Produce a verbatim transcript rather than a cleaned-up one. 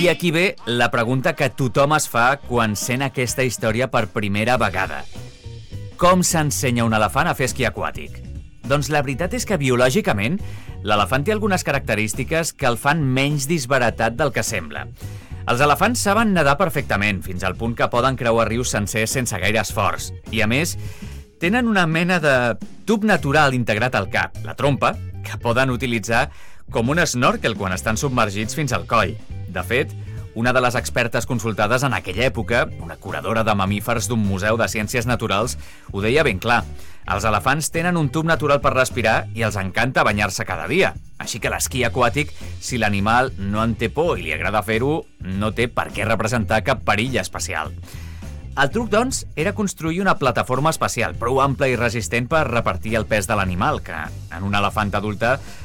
I aquí ve la pregunta que tothom es fa quan sent aquesta història per primera vegada. Com s'ensenya un elefant a fer esquí aquàtic? Doncs la veritat és que biològicament l'elefant té algunes característiques que el fan menys disbaratat del que sembla. Els elefants saben nedar perfectament, fins al punt que poden creuar rius sencers sense gaire esforç. I a més, tenen una mena de tub natural integrat al cap, la trompa, que poden utilitzar com un snorkel quan estan submergits fins al coll. De fet, una de les expertes consultades en aquella època, una curadora de mamífers d'un museu de ciències naturals, ho deia ben clar. Els elefants tenen un tub natural per respirar i els encanta banyar-se cada dia. Així que l'esquí aquàtic, si l'animal no en té por i li agrada fer-ho, no té per què representar cap perill especial. El truc, doncs, era construir una plataforma especial, prou ampla i resistent per repartir el pes de l'animal, que en una elefanta adulta